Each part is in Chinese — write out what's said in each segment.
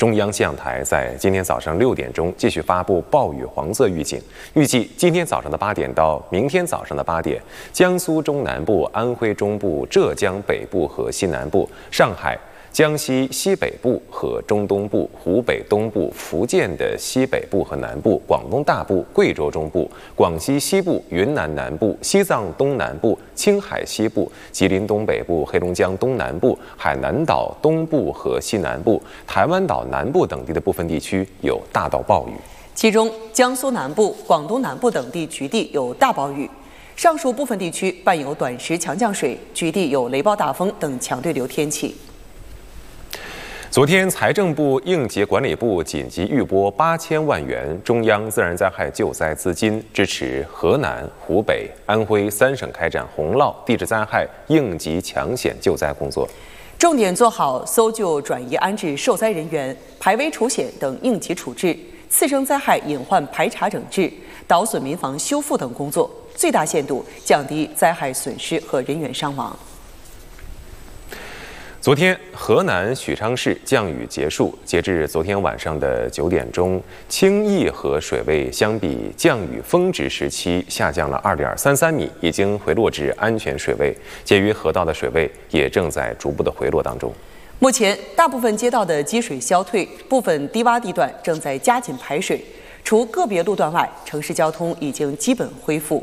中央气象台在今天早上6点钟继续发布暴雨黄色预警，预计今天早上的8点到明天早上的8点，江苏中南部、安徽中部、浙江北部和西南部、上海、江西西北部和中东部、湖北东部、福建的西北部和南部、广东大部、贵州中部、广西西部、云南南部、西藏东南部、青海西部、吉林东北部、黑龙江东南部、海南岛东部和西南部、台湾岛南部等地的部分地区有大到暴雨。 其中，江苏南部、广东南部等地局地有大暴雨。上述部分地区伴有短时强降水，局地有雷暴大风等强对流天气。 昨天，财政部应急管理部紧急预拨8000万元中央自然灾害救灾资金，支持河南、湖北、安徽3省开展洪涝、地质灾害应急抢险救灾工作， 重点做好搜救、转移安置受灾人员、排危除险等应急处置、次生灾害隐患排查整治、导损民房修复等工作，最大限度降低灾害损失和人员伤亡。 昨天，河南许昌市降雨结束。截至昨天晚上的9点钟，清义河水位相比降雨峰值时期下降了2.33米，已经回落至安全水位。介于河道的水位也正在逐步的回落当中。 目前，大部分街道的积水消退，部分低洼地段正在加紧排水。除个别路段外，城市交通已经基本恢复。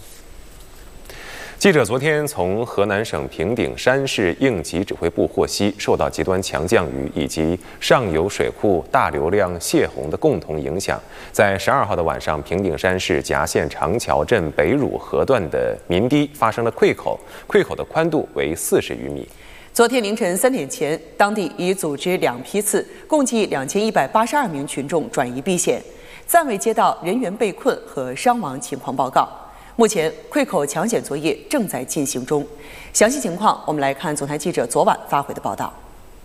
记者昨天从河南省平顶山市应急指挥部获悉，受到极端强降雨以及上游水库大流量泄洪的共同影响，在12号的晚上，平顶山市夹县长桥镇北汝河段的民堤发生了溃口，溃口的宽度为40余米。 昨天凌晨3点前，当地已组织2批次，共计2182名群众转移避险，暂未接到人员被困和伤亡情况报告。目前，溃口抢险作业正在进行中。详细情况，我们来看总台记者昨晚发回的报道。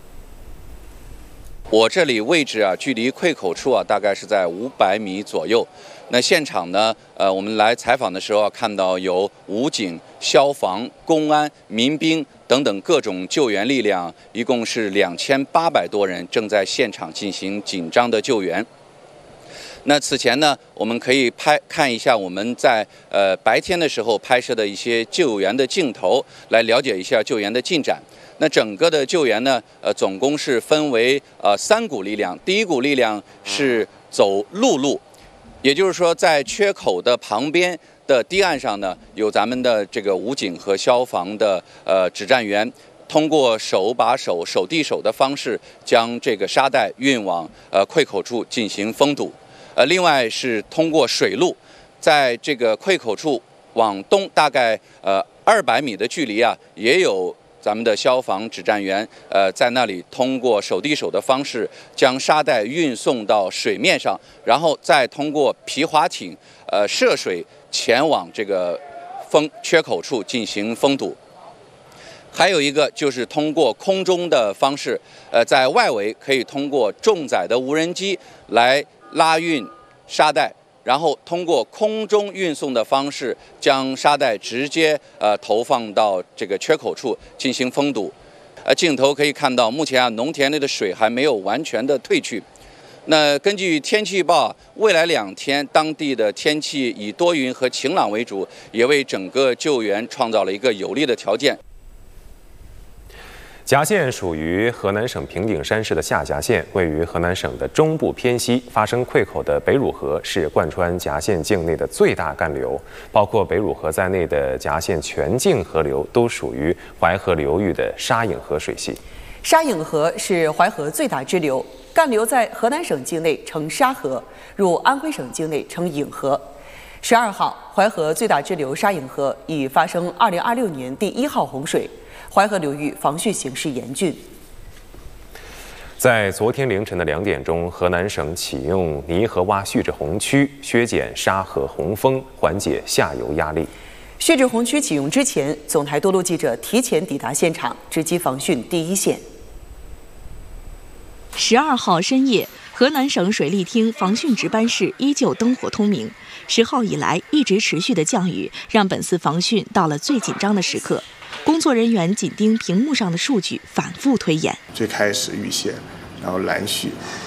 我这里位置距离溃口处大概是在500米左右。那现场呢，我们来采访的时候看到有武警、消防、公安、民兵等等各种救援力量，一共是2800多人正在现场进行紧张的救援。那此前呢，我们可以看一下我们在白天的时候拍摄的一些救援的镜头，来了解一下救援的进展。那整个的救援呢，总共是分为3股力量。第一股力量是走陆路，也就是说在缺口的旁边的堤岸上呢，有咱们的这个武警和消防的指战员。通过手把手、手递手的方式，将这个沙袋运往溃口处进行封堵。另外是通过水路，在这个溃口处往东大概200米的距离也有咱们的消防指战员在那里通过手递手的方式将沙袋运送到水面上，然后再通过皮划艇涉水前往这个缺口处进行封堵。还有一个就是通过空中的方式，在外围可以通过重载的无人机来拉运沙袋，然后通过空中运送的方式将沙袋直接投放到这个缺口处进行封堵。镜头可以看到，目前农田里的水还没有完全的退去。那根据天气预报，未来2天当地的天气以多云和晴朗为主，也为整个救援创造了一个有利的条件。 夹县属于河南省平顶山市的下辖县，位于河南省的中部偏西。发生溃口的北汝河是贯穿夹县境内的最大干流，包括北汝河在内的夹县全境河流都属于淮河流域的沙颍河水系。 沙颍河是淮河最大支流，干流在河南省境内称沙河，入安徽省境内称颍河。12号，淮河最大支流沙颍河已发生2026年第1号洪水。淮河流域防汛形势严峻。 在昨天凌晨的2点钟，河南省启用泥河洼蓄滞洪区，削减沙河洪峰，缓解下游压力。 蓄滞洪区启用之前，总台多路记者提前抵达现场，直击防汛第一线。 12号深夜，河南省水利厅防汛值班室依旧灯火通明。10号以来一直持续的降雨，让本次防汛到了最紧张的时刻。工作人员紧盯屏幕上的数据，反复推演。 最开始雨线，然后拦蓄，